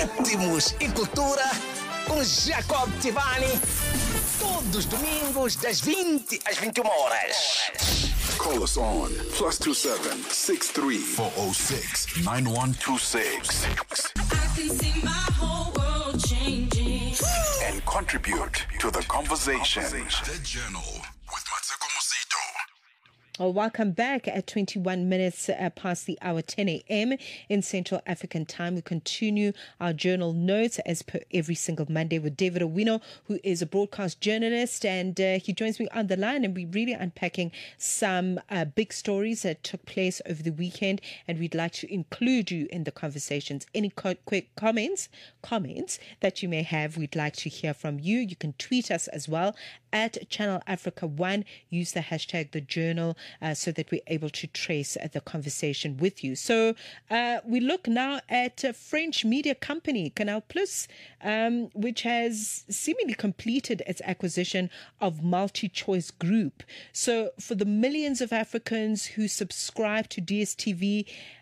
Ritmos e cultura com Jacob Tivani. Todos os domingos das 20 às 21 horas. Call us on +27 63 406 9126. I can see my whole world changing. And contribute to the conversation. The Journal with Mateko Musito. Well, welcome back at 21 minutes past the hour 10 a.m. in Central African time. We continue our journal notes as per every single Monday with David Owino, who is a broadcast journalist, and he joins me on the line, and we're really unpacking some big stories that took place over the weekend, and we'd like to include you in the conversations. Any quick comments that you may have, we'd like to hear from you. You can tweet us as well at Channel Africa 1. Use the hashtag The Journal so that we're able to trace the conversation with you. So we look now at a French media company, Canal+, which has seemingly completed its acquisition of MultiChoice Group. So for the millions of Africans who subscribe to DSTV,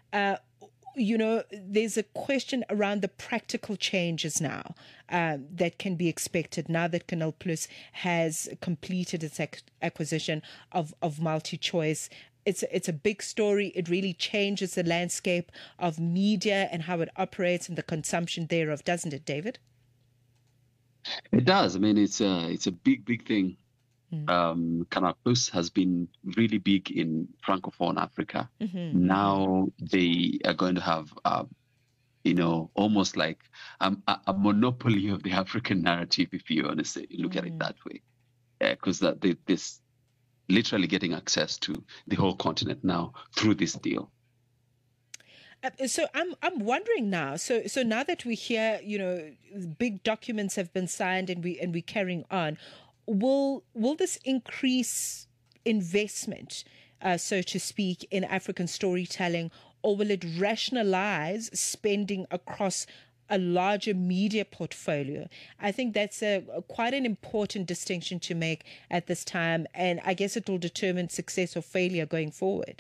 there's a question around the practical changes now that can be expected now that Canal Plus has completed its acquisition of MultiChoice. It's a big story. It really changes the landscape of media and how it operates and the consumption thereof, doesn't it, David? It does. I mean, it's a big thing. Canal Plus has been really big in Francophone Africa. Mm-hmm. Now they are going to have, almost like a monopoly of the African narrative, if you want to say, look at it that way. Because this literally getting access to the whole continent now through this deal. So I'm wondering now. So now that we hear, big documents have been signed and we're carrying on. Will this increase investment, so to speak, in African storytelling, or will it rationalize spending across a larger media portfolio? I think that's quite an important distinction to make at this time, and I guess it will determine success or failure going forward.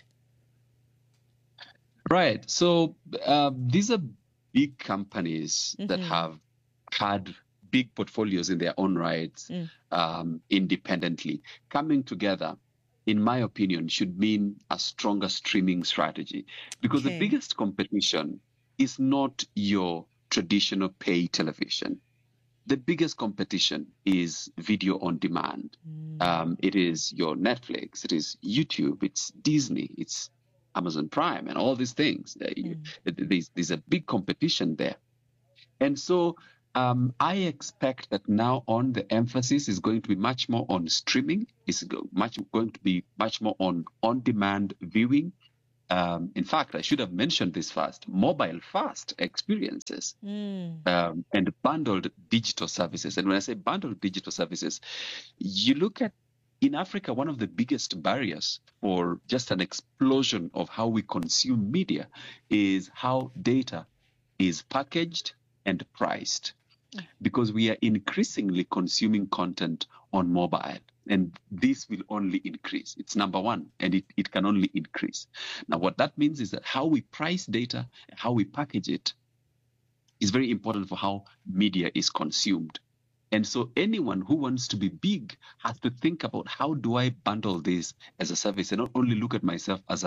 Right. So these are big companies that have had big portfolios in their own rights, independently. Coming together, in my opinion, should mean a stronger streaming strategy, because the biggest competition is not your traditional pay television. The biggest competition is video on demand. It is your Netflix, it is YouTube, it's Disney, it's Amazon Prime, and all these things. There's a big competition there. And so I expect that now on the emphasis is going to be much more on streaming. It's going to be much more on on-demand viewing. In fact, I should have mentioned this first: mobile first experiences and bundled digital services. And when I say bundled digital services, you look at in Africa, one of the biggest barriers for just an explosion of how we consume media is how data is packaged and priced. Because we are increasingly consuming content on mobile, and this will only increase. It's number one, and it can only increase. Now, what that means is that how we price data, how we package it, is very important for how media is consumed. And so anyone who wants to be big has to think about, how do I bundle this as a service, and not only look at myself as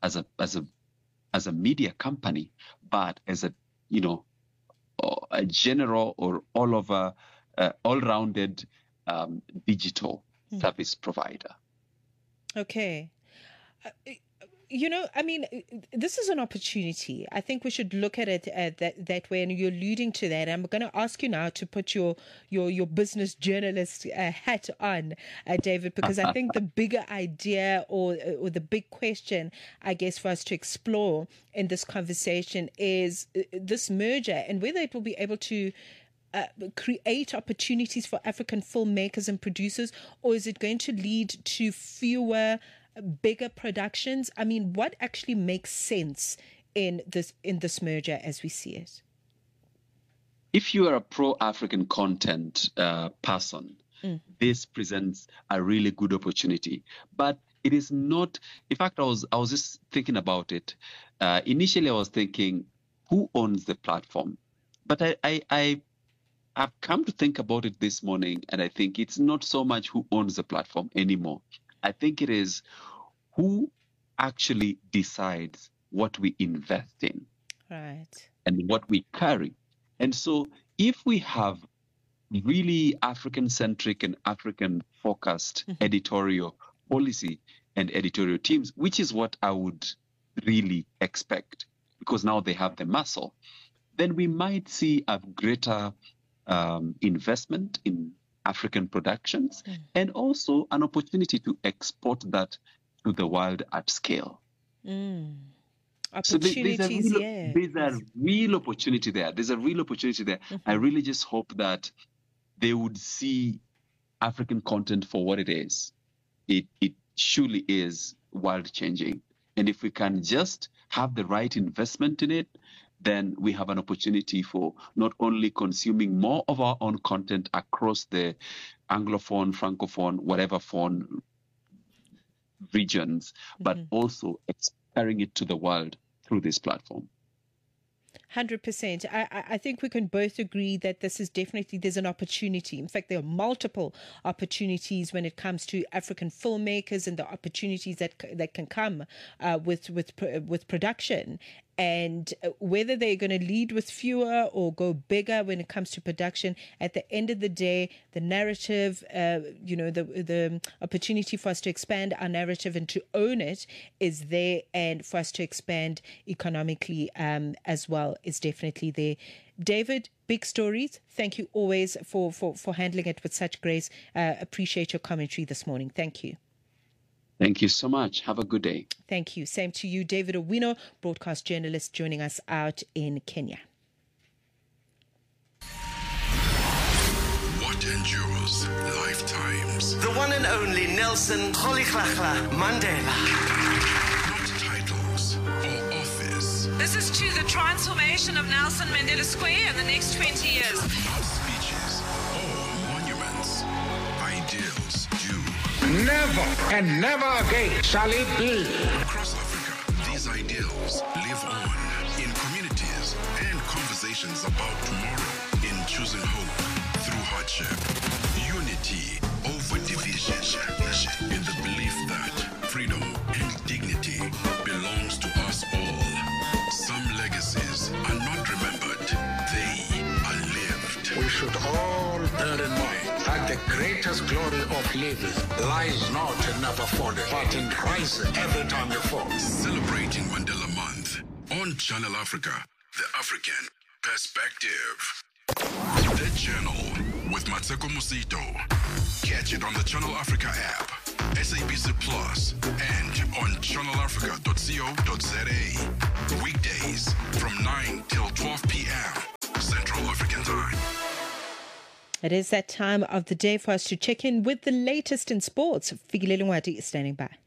a media company, but as a general or all-rounded digital service provider. Okay. This is an opportunity. I think we should look at it that way, and you're alluding to that. I'm going to ask you now to put your business journalist hat on, David, because I think the bigger idea or the big question, I guess, for us to explore in this conversation is this merger and whether it will be able to create opportunities for African filmmakers and producers, or is it going to lead to fewer bigger productions? I mean, what actually makes sense in this merger as we see it? If you are a pro-African content person, this presents a really good opportunity. But it is not. In fact, I was just thinking about it. Initially, I was thinking, who owns the platform? But I've come to think about it this morning, and I think it's not so much who owns the platform anymore. I think it is who actually decides what we invest in. Right. And what we carry. And so if we have really African-centric and African-focused editorial policy and editorial teams, which is what I would really expect, because now they have the muscle, then we might see a greater investment in African productions and also an opportunity to export that to the world at scale. So there's a real opportunity there. There's a real opportunity there. I really just hope that they would see African content for what it is. It surely is world changing. And if we can just have the right investment in it, then we have an opportunity for not only consuming more of our own content across the Anglophone, Francophone, whatever phone regions, but also carrying it to the world through this platform. 100%. I think we can both agree that this is definitely, there's an opportunity. In fact, there are multiple opportunities when it comes to African filmmakers and the opportunities that can come with production. And whether they're going to lead with fewer or go bigger when it comes to production, at the end of the day, the narrative, the opportunity for us to expand our narrative and to own it is there, and for us to expand economically as well is definitely there. David, big stories. Thank you always for handling it with such grace. Appreciate your commentary this morning. Thank you. Thank you so much. Have a good day. Thank you. Same to you, David Owino, broadcast journalist joining us out in Kenya. What endures lifetimes? The one and only Nelson Rolihlahla Mandela. Not titles or office. This is to the transformation of Nelson Mandela Square in the next 20 years. Not speeches or monuments. Ideals do. Never and never again shall it be. Across Africa, these ideals live on in communities and conversations about tomorrow, in choosing hope through hardship, unity over division, in the belief that freedom and dignity belongs to us all. Some legacies are not remembered, they are lived. We should all bear in mind that the greatest glory of living lies not in never falling, but in rising every time you fall. Celebrating Mandela Month on Channel Africa, the African Perspective. The Journal with Matseko Musito. Catch it on the Channel Africa app, SABC Plus, and on channelafrica.co.za. Weekdays from 9 till 12 p.m. Central African Time. It is that time of the day for us to check in with the latest in sports. Fikile Lungwati is standing by.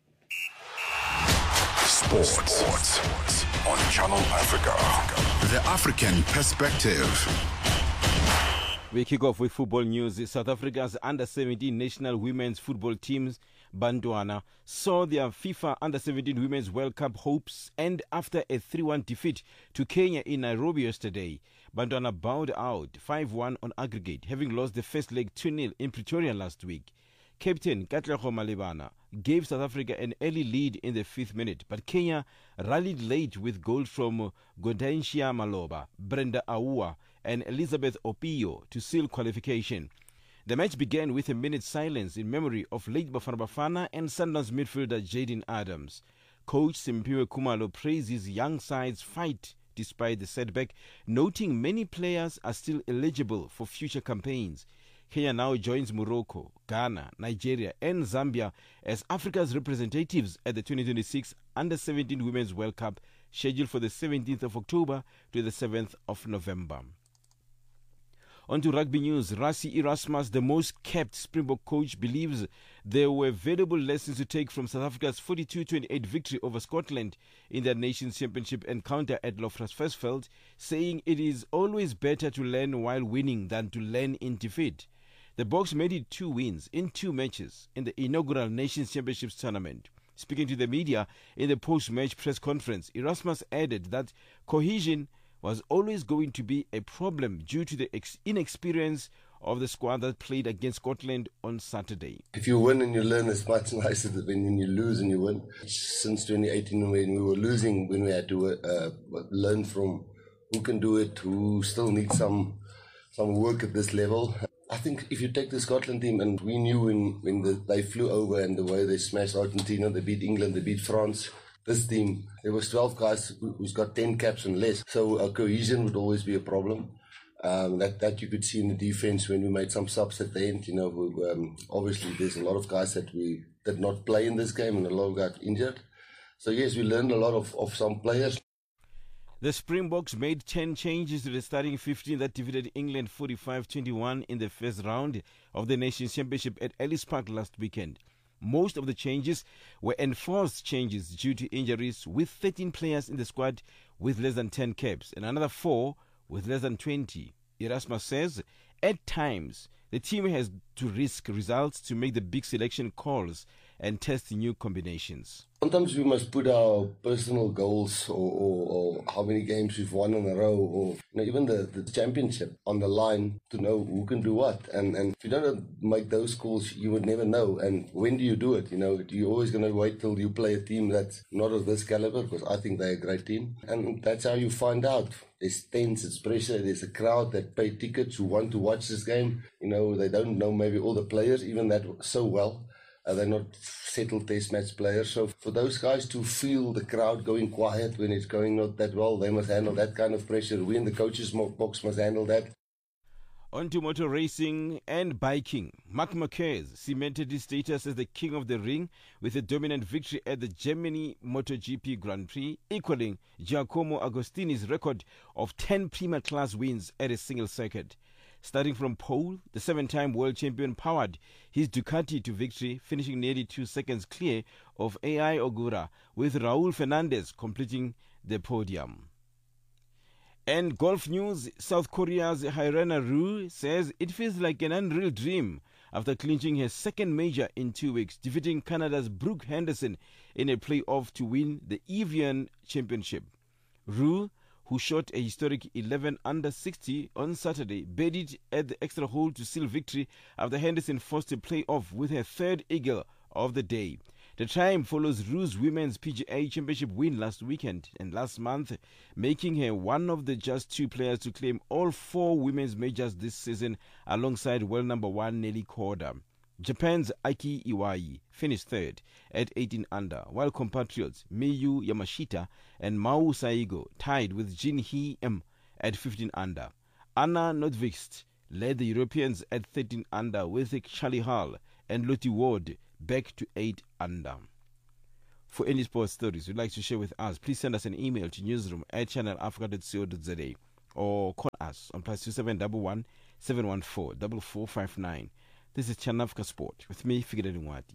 Sports on Channel Africa. The African Perspective. We kick off with football news. South Africa's under-17 national women's football teams, Bantwana, saw their FIFA Under-17 Women's World Cup hopes end after a 3-1 defeat to Kenya in Nairobi yesterday. Bantwana bowed out 5-1 on aggregate, having lost the first leg 2-0 in Pretoria last week. Captain Katlego Malebana gave South Africa an early lead in the 5th minute, but Kenya rallied late with goals from Godainshia Maloba, Brenda Aua, and Elizabeth Opio to seal qualification. The match began with a minute's silence in memory of late Bafana Bafana and Sundowns midfielder Jaden Adams. Coach Simpiwe Kumalo praised his young side's fight despite the setback, noting many players are still eligible for future campaigns. Kenya now joins Morocco, Ghana, Nigeria and Zambia as Africa's representatives at the 2026 Under-17 Women's World Cup, scheduled for the 17th of October to the 7th of November. On to rugby news. Rassie Erasmus, the most capped Springbok coach, believes there were valuable lessons to take from South Africa's 42-28 victory over Scotland in their Nations Championship encounter at Loftus Versfeld, saying it is always better to learn while winning than to learn in defeat. The Boks made it 2 wins in 2 matches in the inaugural Nations Championships tournament. Speaking to the media in the post-match press conference, Erasmus added that cohesion was always going to be a problem due to the inexperience of the squad that played against Scotland on Saturday. If you win and you learn, it's much nicer than when you lose and you win. Since 2018, when we were losing, when we had to learn from who can do it, who still needs some work at this level. I think if you take the Scotland team, and we knew when they flew over and the way they smashed Argentina, they beat England, they beat France. This team, there was 12 guys who's got 10 caps and less. So our cohesion would always be a problem. That you could see in the defense when we made some subs at the end. You know, obviously there's a lot of guys that we did not play in this game and a lot got injured. So yes, we learned a lot of some players. The Springboks made 10 changes to the starting 15 that defeated England 45-21 in the first round of the Nations Championship at Ellis Park last weekend. Most of the changes were enforced changes due to injuries, with 13 players in the squad with less than 10 caps and another 4 with less than 20. Erasmus says, at times, the team has to risk results to make the big selection calls and test new combinations. Sometimes we must put our personal goals or how many games we've won in a row, or even the championship on the line to know who can do what. And if you don't make those calls, you would never know. And when do you do it? You're always going to wait till you play a team that's not of this caliber, because I think they're a great team. And that's how you find out. There's tense, it's pressure, there's a crowd that pay tickets who want to watch this game. They don't know maybe all the players, even that so well. They're not settled test match players. So for those guys to feel the crowd going quiet when it's going not that well, they must handle that kind of pressure. We in the coaches' box must handle that. On to motor racing and biking. Marc Marquez cemented his status as the king of the ring with a dominant victory at the Germany MotoGP Grand Prix, equaling Giacomo Agostini's record of 10 Prima Class wins at a single circuit. Starting from pole, the 7-time world champion powered his Ducati to victory, finishing nearly 2 seconds clear of AI Ogura, with Raul Fernandez completing the podium. And golf news, South Korea's Hairana Ryu says it feels like an unreal dream after clinching her second major in 2 weeks, defeating Canada's Brooke Henderson in a playoff to win the Evian Championship. Ryu, who shot a historic 11 under 60 on Saturday, birdied at the extra hole to seal victory after Henderson forced a playoff with her third eagle of the day. The triumph follows Rue's Women's PGA Championship win last weekend and last month, making her one of the just 2 players to claim all 4 women's majors this season, alongside world number 1 Nelly Korda. Japan's Aiki Iwai finished third at 18 under, while compatriots Miyu Yamashita and Mau Saigo tied with Jin Hee M at 15 under. Anna Nordqvist led the Europeans at 13 under, with Charlie Hall and Lottie Ward back to 8 under. For any sports stories you'd like to share with us, please send us an email to newsroom@channelafrica.co.za or call us on +2711 714 4459. This is Channel Africa Sport with me, Figure Nwati.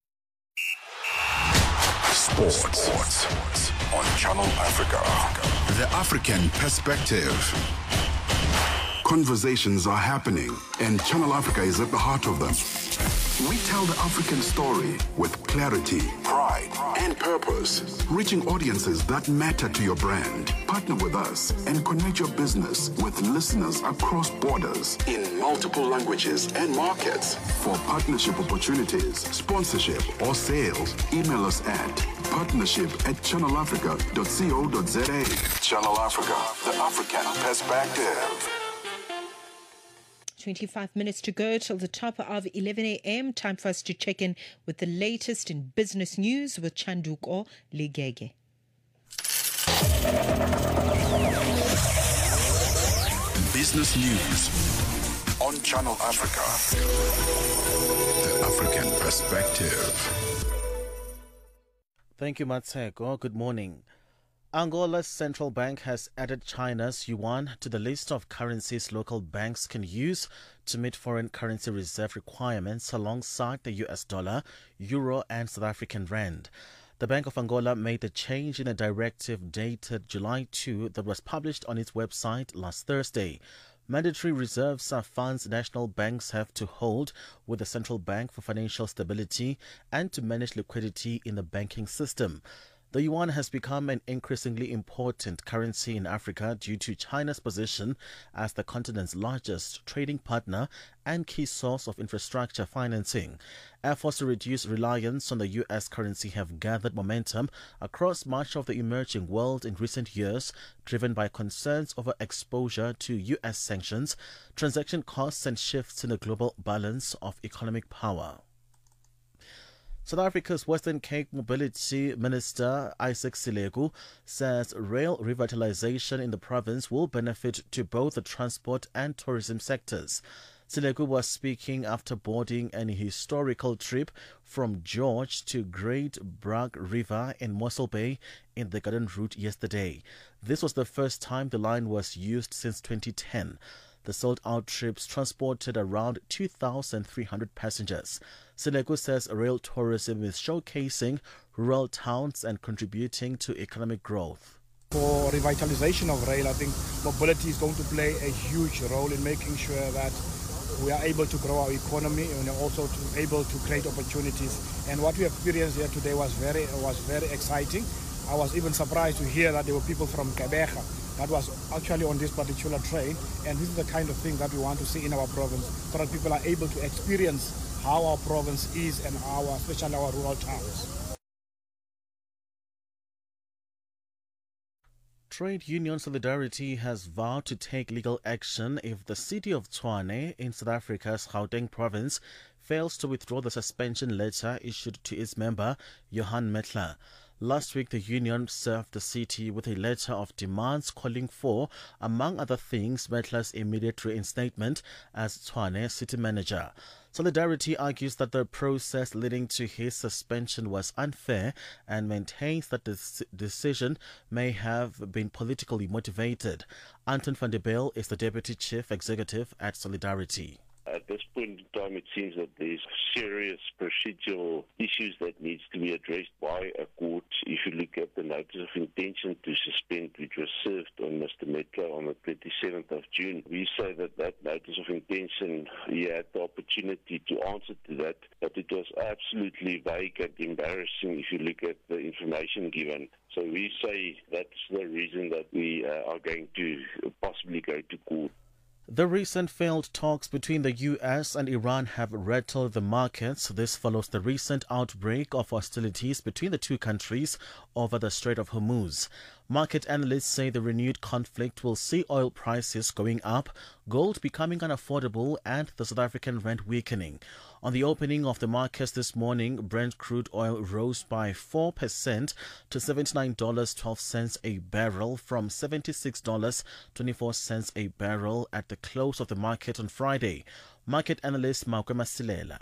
Sports on Channel Africa. The African perspective. Conversations are happening, and Channel Africa is at the heart of them. We tell the African story with clarity, pride, and purpose, reaching audiences that matter to your brand. Partner with us and connect your business with listeners across borders in multiple languages and markets. For partnership opportunities, sponsorship, or sales, email us at partnership@channelafrica.co.za. Channel Africa, the African perspective. 25 minutes to go till the top of 11 a.m. Time for us to check in with the latest in business news with Chanduko Ligege. Business news on Channel Africa. The African perspective. Thank you, Matseko. Good morning. Angola's central bank has added China's yuan to the list of currencies local banks can use to meet foreign currency reserve requirements alongside the US dollar, euro and South African rand. The Bank of Angola made the change in a directive dated July 2 that was published on its website last Thursday. Mandatory reserves are funds national banks have to hold with the central bank for financial stability and to manage liquidity in the banking system. The yuan has become an increasingly important currency in Africa due to China's position as the continent's largest trading partner and key source of infrastructure financing. Efforts to reduce reliance on the U.S. currency have gathered momentum across much of the emerging world in recent years, driven by concerns over exposure to U.S. sanctions, transaction costs, and shifts in the global balance of economic power. South Africa's Western Cape Mobility Minister Isaac Seleku says rail revitalization in the province will benefit to both the transport and tourism sectors. Seleku was speaking after boarding an historical trip from George to Great Bragg River in Mossel Bay in the Garden Route yesterday. This was the first time the line was used since 2010. The sold-out trips transported around 2,300 passengers. Seleku says rail tourism is showcasing rural towns and contributing to economic growth. For revitalization of rail, I think mobility is going to play a huge role in making sure that we are able to grow our economy and also able to create opportunities. And what we experienced here today was very exciting. I was even surprised to hear that there were people from Gqeberha that was actually on this particular train. And this is the kind of thing that we want to see in our province, so that people are able to experience how our province is and especially our rural towns. Trade Union Solidarity has vowed to take legal action if the city of Tshwane in South Africa's Gauteng province fails to withdraw the suspension letter issued to its member, Johan Metler. Last week, the union served the city with a letter of demands calling for, among other things, Metler's immediate reinstatement as Tshwane city manager. Solidarity argues that the process leading to his suspension was unfair and maintains that the decision may have been politically motivated. Anton van der Bijl is the deputy chief executive at Solidarity. At this point in time, it seems that there's serious procedural issues that needs to be addressed by a court. If you look at the notice of intention to suspend, which was served on Mr. Metler on the 27th of June, we say that that notice of intention, he had the opportunity to answer to that, but it was absolutely vague and embarrassing if you look at the information given. So we say that's the reason that we are going to possibly go to court. The recent failed talks between the U.S. and Iran have rattled the markets. This follows the recent outbreak of hostilities between the two countries over the Strait of Hormuz. Market analysts say the renewed conflict will see oil prices going up, gold becoming unaffordable, and the South African rand weakening. On the opening of the markets this morning, Brent crude oil rose by 4% to $79.12 a barrel from $76.24 a barrel at the close of the market on Friday. Market analyst Makwema Silela.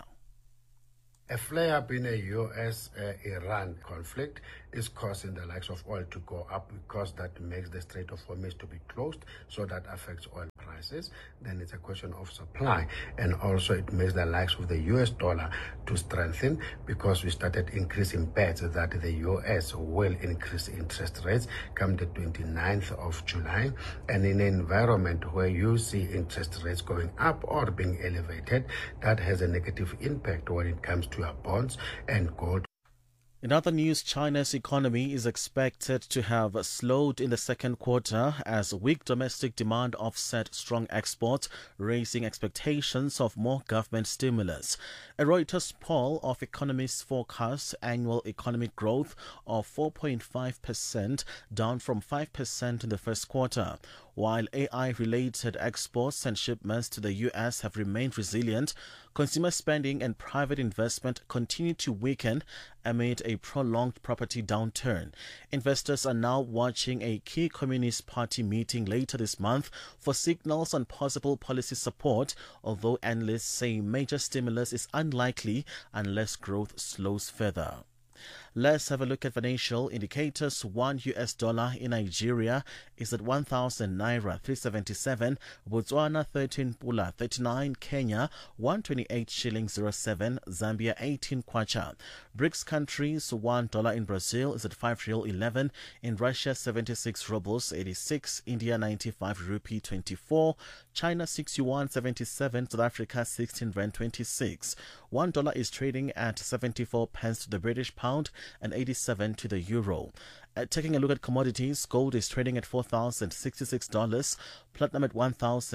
A flare-up in a U.S.-Iran conflict is causing the likes of oil to go up because that makes the Strait of Hormuz to be closed, so that affects oil prices. Then it's a question of supply, and also it makes the likes of the U.S. dollar to strengthen because we started increasing bets that the U.S. will increase interest rates come the 29th of July. And in an environment where you see interest rates going up or being elevated, that has a negative impact when it comes to our bonds and gold. In other news, China's economy is expected to have slowed in the second quarter as weak domestic demand offset strong exports, raising expectations of more government stimulus. A Reuters poll of economists forecasts annual economic growth of 4.5%, down from 5% in the first quarter. While AI-related exports and shipments to the U.S. have remained resilient, consumer spending and private investment continue to weaken amid a prolonged property downturn. Investors are now watching a key Communist Party meeting later this month for signals on possible policy support, although analysts say major stimulus is unlikely unless growth slows further. Let's have a look at financial indicators. $1 in Nigeria is at 1,000 naira 377, Botswana 13 pula 39, Kenya 128 shillings 07, Zambia 18 kwacha. BRICS countries, $1 in Brazil is at 5 real 11, in Russia 76 rubles 86, India 95 rupee 24, China 6 yuan 77, South Africa 16 rand 26. $1 is trading at 74 pence to the British pound $1.87 to the euro. Taking a look at commodities, gold is trading at $4,066, platinum at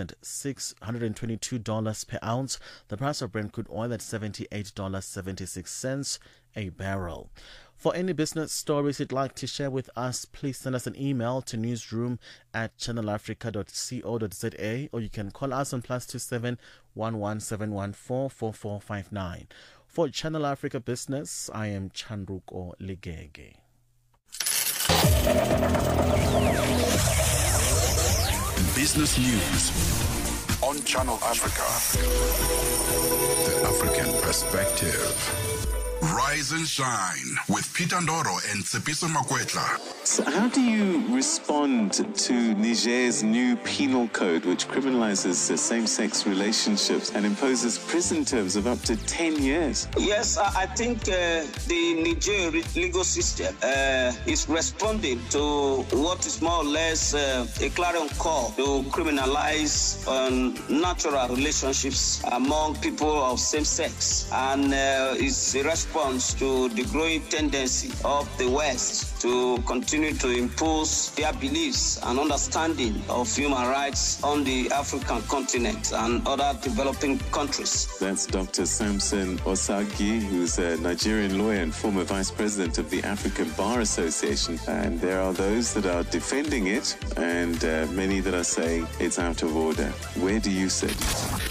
$1,622 per ounce, the price of Brent crude oil at $78.76 a barrel. For any business stories you'd like to share with us, please send us an email to newsroom@channelafrica.co.za, or you can call us on +27 11714 4459. For Channel Africa Business, I am Chandruko Ligege. Business News on Channel Africa. The African Perspective. Rise and shine with Peter Ndoro and Tsepiso Makwetla. So how do you respond to Niger's new penal code, which criminalizes same-sex relationships and imposes prison terms of up to 10 years? Yes, I think the Niger legal system is responding to what is more or less a clarion call to criminalize natural relationships among people of same sex, and it's a response to the growing tendency of the West to continue to impose their beliefs and understanding of human rights on the African continent and other developing countries. That's Dr. Samson Osagi, who's a Nigerian lawyer and former vice president of the African Bar Association. And there are those that are defending it and many that are saying it's out of order. Where do you sit?